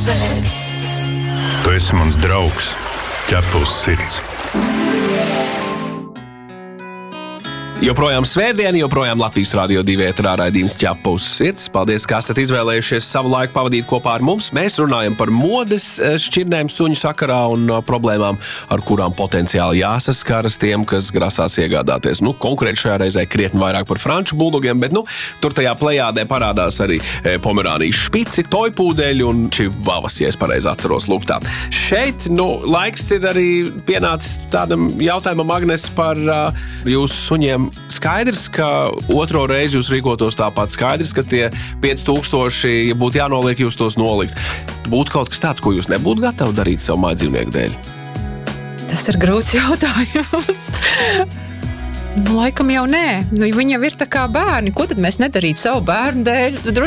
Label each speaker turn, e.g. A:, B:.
A: sēdi.
B: Tu esi mans draugs, ķepus sirds.
C: Joprojām svētdiena, joprojām Latvijas Radio 2 ēterā raidījums Ķepa uz sirds. Paldies, ka esat izvēlējušies savu laiku pavadīt kopā ar mums. Mēs runājam par modes šķirnēm suņu sakarā un problēmām, ar kurām potenciāli jāsaskaras tiem, kas grasās iegādāties. Konkrēti šajā reizē krietni vairāk par franču buldogiem, bet tur tajā plejādē parādās arī pomerānijas špici, tojpūdeļi un čivavas, ja es pareizi atceros, lūk tā. Šeit, laiks ir arī pienācis tādam jautājumam, Agnes, par jūsu suņiem. Skaidrs, ka otro reizi jūs rīkotos tāpat. Skaidrs, ka tie 5000, ja būtu jānoliek, jūs tos nolikt. Būtu kaut kas tāds, ko jūs nebūtu gatavi darīt savu mājdzīvnieku dēļ?
D: Tas ir grūts jautājums. Laikam jau nē. Viņi jau ir tā kā bērni. Ko tad mēs nedarītu savu bērnu dēļ?